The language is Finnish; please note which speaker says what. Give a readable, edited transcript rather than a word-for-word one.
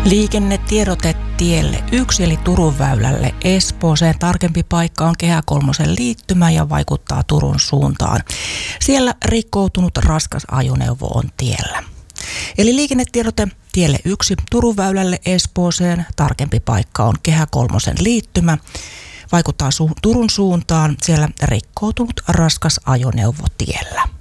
Speaker 1: Liikennetiedote tielle 1 eli Turun väylälle Espooseen. Tarkempi paikka on Kehä kolmosen liittymä ja vaikuttaa Turun suuntaan. Siellä rikkoutunut raskas ajoneuvo on tiellä. Eli liikennetiedote tielle 1 Turun väylälle Espooseen. Tarkempi paikka on Kehä kolmosen liittymä. Vaikuttaa Turun suuntaan. Siellä rikkoutunut raskas ajoneuvo tiellä.